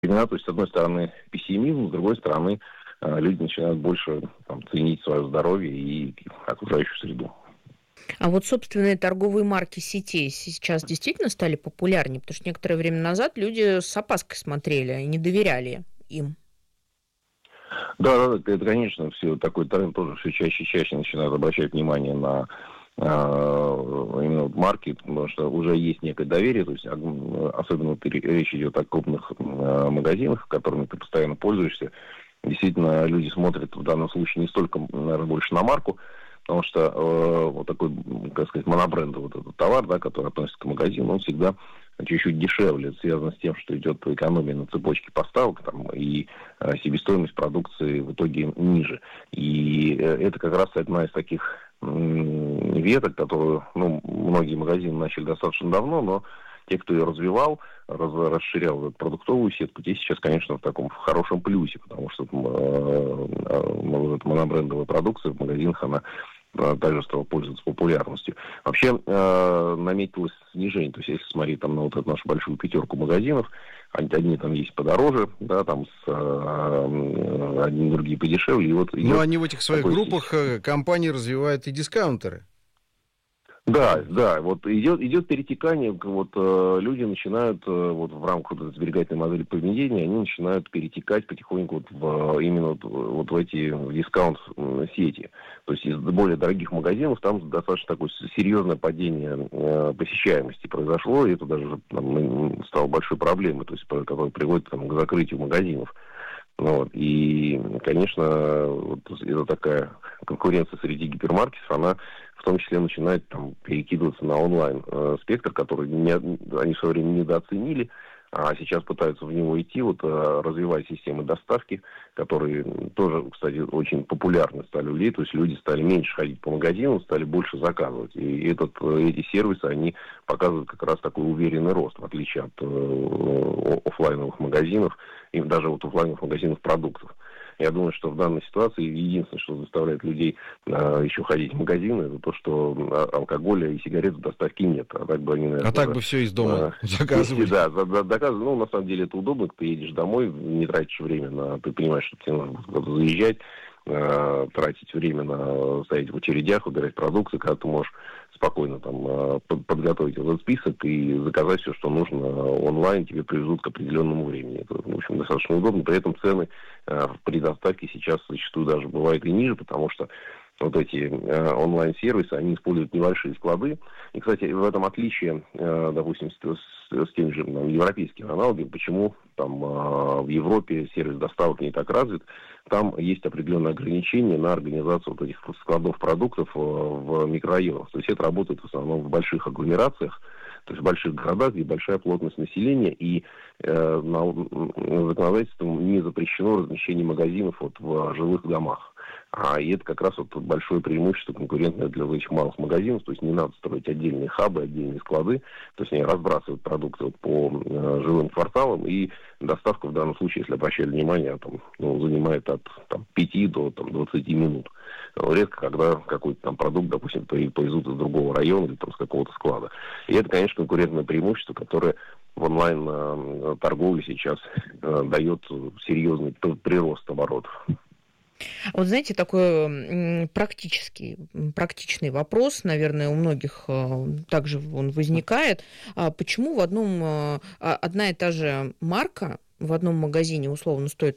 времена, то есть, с одной стороны, пессимизм, с другой стороны, люди начинают больше ценить свое здоровье и окружающую среду. А вот собственные торговые марки сетей сейчас действительно стали популярнее? Потому что некоторое время назад люди с опаской смотрели и не доверяли им. Да, это, конечно, все такой тренд тоже все чаще и чаще начинают обращать внимание на именно марки, потому что уже есть некое доверие, то есть особенно речь идет о крупных магазинах, которыми ты постоянно пользуешься. Действительно, люди смотрят в данном случае не столько, наверное, больше на марку, потому что вот такой, как сказать, монобрендовый вот этот товар, да, который относится к магазину, он всегда чуть-чуть дешевле. Это связано с тем, что идет экономия на цепочке поставок, и себестоимость продукции в итоге ниже. И это как раз одна из таких веток, которую многие магазины начали достаточно давно, но те, кто ее развивал, расширял продуктовую сетку, те сейчас, конечно, в таком хорошем плюсе, потому что монобрендовая продукция в магазинах, она также стала пользоваться популярностью. Вообще наметилось снижение, то есть если смотреть на вот эту нашу большую пятерку магазинов, одни там есть подороже, да, одни другие подешевле. И вот они в этих своих группах компании развивают и дискаунтеры. Да, вот идет перетекание, люди начинают в рамках сберегательной модели поведения, они начинают перетекать потихоньку именно в эти дискаунт-сети. То есть из более дорогих магазинов там достаточно такое серьезное падение посещаемости произошло, и это даже стало большой проблемой, то есть, которая приводит к закрытию магазинов. И, конечно, это такая конкуренция среди гипермаркетов, она в том числе начинает перекидываться на онлайн-спектр, который они в свое время недооценили, а сейчас пытаются в него идти, развивать системы доставки, которые тоже, кстати, очень популярны стали у людей, то есть люди стали меньше ходить по магазинам, стали больше заказывать. И эти сервисы, они показывают как раз такой уверенный рост, в отличие от офлайновых магазинов, и даже офлайновых магазинов продуктов. Я думаю, что в данной ситуации единственное, что заставляет людей еще ходить в магазины, это то, что алкоголя и сигарет в доставке нет. А так бы они, наверное, так бы все из дома заказывали. Да, доказывают. На самом деле это удобно, ты едешь домой, не тратишь время ты понимаешь, что тебе нужно куда-то заезжать, тратить время на стоять в очередях, выбирать продукты, когда ты можешь спокойно подготовить этот список и заказать все, что нужно онлайн, тебе привезут к определенному времени. Это, в общем, достаточно удобно. При этом цены при доставке сейчас зачастую даже бывают и ниже, потому что эти онлайн-сервисы, они используют небольшие склады. И, кстати, в этом отличие, допустим, с теми же европейскими аналогами, почему в Европе сервис доставок не так развит, там есть определенные ограничения на организацию этих складов продуктов в микрорайонах. То есть это работает в основном в больших агломерациях, то есть в больших городах, где большая плотность населения, и законодательством не запрещено размещение магазинов в жилых домах. И это как раз большое преимущество конкурентное для этих малых магазинов, то есть не надо строить отдельные хабы, отдельные склады, то есть они разбрасывают продукты по жилым кварталам, и доставка в данном случае, если обращать внимание, занимает от 5 до 20 минут. Редко, когда какой-то продукт, допустим, повезут из другого района или с какого-то склада. И это, конечно, конкурентное преимущество, которое в онлайн-торговле сейчас дает серьезный прирост оборотов. Вот знаете, такой практичный вопрос, наверное, у многих также он возникает. Почему одна и та же марка в одном магазине условно стоит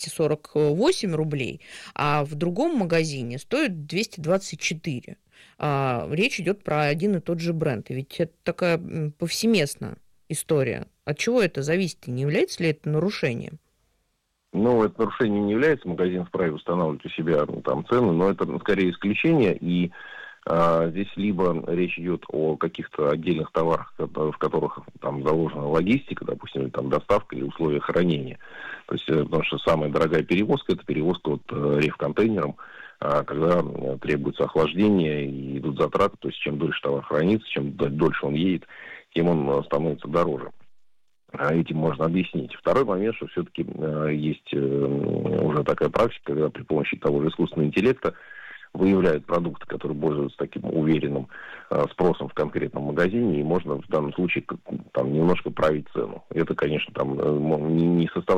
248 рублей, а в другом магазине стоит 224? Речь идет про один и тот же бренд. И ведь это такая повсеместная история. От чего это зависит? И не является ли это нарушением? Это нарушение не является, магазин вправе устанавливать у себя цены, но это скорее исключение, и здесь либо речь идет о каких-то отдельных товарах, в которых заложена логистика, допустим, или доставка, или условия хранения. То есть, потому что самая дорогая перевозка – это перевозка рейф-контейнером, когда требуется охлаждение и идут затраты, то есть чем дольше товар хранится, чем дольше он едет, тем он становится дороже. Этим можно объяснить. Второй момент, что все-таки есть уже такая практика, когда при помощи того же искусственного интеллекта выявляют продукты, которые пользуются таким уверенным спросом в конкретном магазине, и можно в данном случае там немножко править цену. Это, конечно, там не составляет